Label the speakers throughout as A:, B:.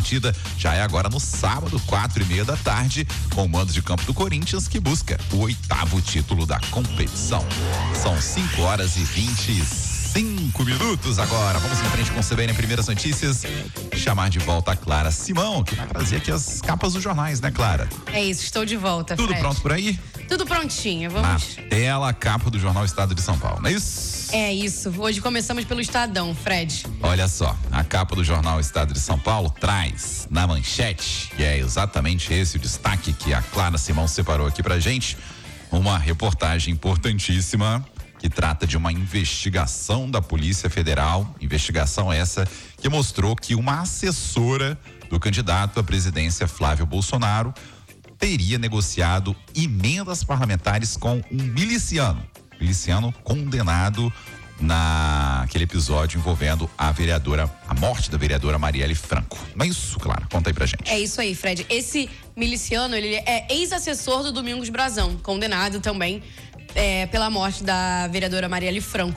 A: partida já é agora no sábado, 4:30 da tarde, com o mando de campo do Corinthians, que busca o 8º título da competição. São 5h25 agora. Vamos em frente com o CBN Primeiras Notícias. Chamar de volta a Clara Simão, que vai trazer aqui as capas dos jornais, né, Clara?
B: É isso, estou de volta.
A: Tudo
B: Fred.
A: pronto por aí?
B: Tudo prontinho, vamos.
A: Na tela, a capa do jornal Estado de São Paulo, não é isso?
B: É isso. Hoje começamos pelo Estadão, Fred.
A: Olha só, a capa do jornal Estado de São Paulo traz na manchete, e é exatamente esse o destaque que a Clara Simão separou aqui pra gente, uma reportagem importantíssima que trata de uma investigação da Polícia Federal, investigação essa que mostrou que uma assessora do candidato à presidência Flávio Bolsonaro teria negociado emendas parlamentares com um miliciano condenado naquele episódio envolvendo a morte da vereadora Marielle Franco. Não é isso, Clara? Conta aí pra gente.
B: É isso aí, Fred. Esse miliciano, ele é ex-assessor do Domingos Brazão, condenado também pela morte da vereadora Marielle Franco.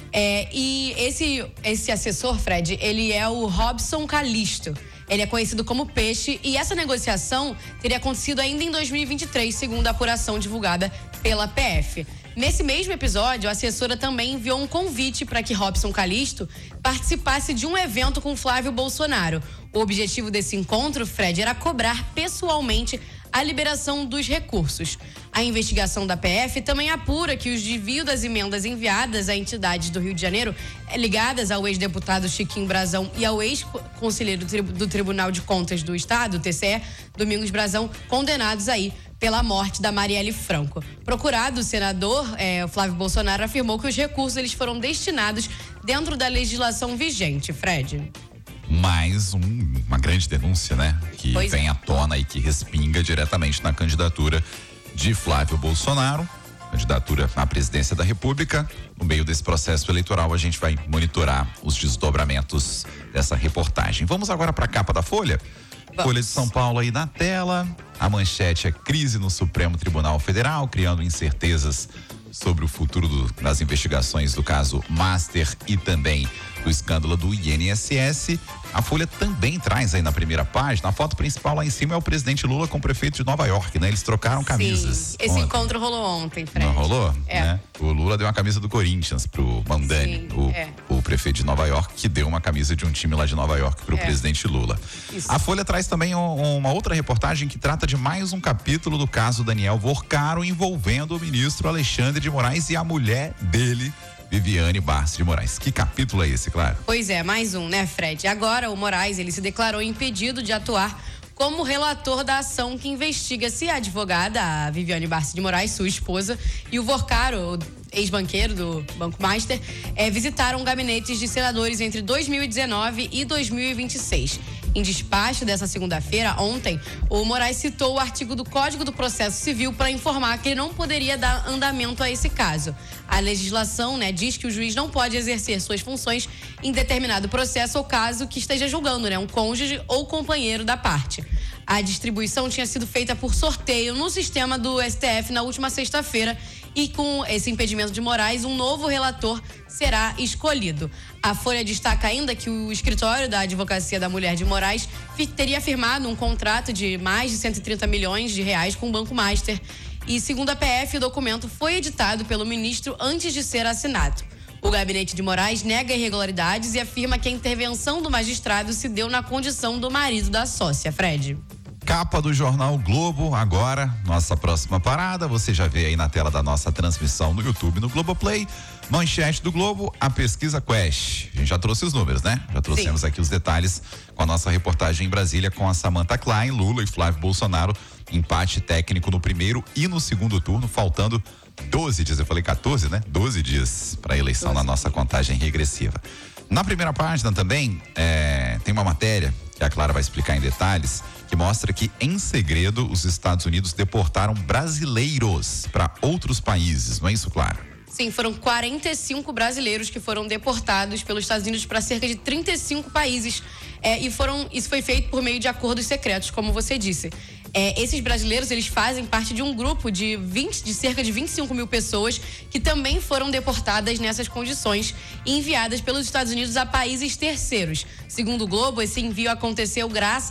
B: E esse assessor, Fred, ele é o Robson Calisto. Ele é conhecido como Peixe e essa negociação teria acontecido ainda em 2023, segundo a apuração divulgada pela PF. Nesse mesmo episódio, a assessora também enviou um convite para que Robson Calisto participasse de um evento com Flávio Bolsonaro. O objetivo desse encontro, Fred, era cobrar pessoalmente a liberação dos recursos. A investigação da PF também apura que os desvios das emendas enviadas a entidades do Rio de Janeiro, ligadas ao ex-deputado Chiquinho Brazão e ao ex-conselheiro do Tribunal de Contas do Estado, TCE, Domingos Brazão, condenados aí pela morte da Marielle Franco. Procurado, o senador Flávio Bolsonaro afirmou que os recursos eles foram destinados dentro da legislação vigente, Fred.
A: Mais uma grande denúncia, né? Que vem à tona e que respinga diretamente na candidatura de Flávio Bolsonaro, candidatura à presidência da República. No meio desse processo eleitoral, a gente vai monitorar os desdobramentos dessa reportagem. Vamos agora para a capa da Folha? Folha de São Paulo aí na tela. A manchete é crise no Supremo Tribunal Federal, criando incertezas sobre o futuro das investigações do caso Master e também do escândalo do INSS. A Folha também traz aí na primeira página, a foto principal lá em cima é o presidente Lula com o prefeito de Nova York, né? Eles trocaram camisas.
B: Sim, esse encontro rolou ontem, Fred.
A: Não rolou? Né? O Lula deu uma camisa do Corinthians pro Mandani, o prefeito de Nova York, que deu uma camisa de um time lá de Nova York pro presidente Lula. Isso. A Folha traz também uma outra reportagem que trata de mais um capítulo do caso Daniel Vorcaro envolvendo o ministro Alexandre de Moraes e a mulher dele, Viviane Barça de Moraes. Que capítulo é esse, Clara?
B: Pois é, mais um, né, Fred? Agora o Moraes, ele se declarou impedido de atuar como relator da ação que investiga se a advogada, a Viviane Barça de Moraes, sua esposa, e o Vorcaro, ex-banqueiro do Banco Master, visitaram gabinetes de senadores entre 2019 e 2026. Em despacho dessa segunda-feira, ontem, o Moraes citou o artigo do Código do Processo Civil para informar que ele não poderia dar andamento a esse caso. A legislação, diz que o juiz não pode exercer suas funções em determinado processo ou caso que esteja julgando, um cônjuge ou companheiro da parte. A distribuição tinha sido feita por sorteio no sistema do STF na última sexta-feira e com esse impedimento de Moraes, um novo relator será escolhido. A Folha destaca ainda que o escritório da Advocacia da Mulher de Moraes teria firmado um contrato de mais de 130 milhões de reais com o Banco Master e, segundo a PF, o documento foi editado pelo ministro antes de ser assinado. O gabinete de Moraes nega irregularidades e afirma que a intervenção do magistrado se deu na condição do marido da sócia, Fred.
A: Capa do jornal Globo, agora, nossa próxima parada, você já vê aí na tela da nossa transmissão no YouTube, no Globoplay, manchete do Globo, a pesquisa Quest. A gente já trouxe os números, né? Já trouxemos aqui os detalhes com a nossa reportagem em Brasília com a Samantha Klein, Lula e Flávio Bolsonaro, empate técnico no primeiro e no segundo turno, faltando 12 dias, eu falei 14, né? 12 dias para a eleição na nossa contagem regressiva. Na primeira página também, tem uma matéria que a Clara vai explicar em detalhes, que mostra que, em segredo, os Estados Unidos deportaram brasileiros para outros países, não é isso, Clara?
B: Sim, foram 45 brasileiros que foram deportados pelos Estados Unidos para cerca de 35 países. Isso foi feito por meio de acordos secretos, como você disse. Esses brasileiros, eles fazem parte de um grupo de cerca de 25 mil pessoas que também foram deportadas nessas condições e enviadas pelos Estados Unidos a países terceiros. Segundo o Globo, esse envio aconteceu graças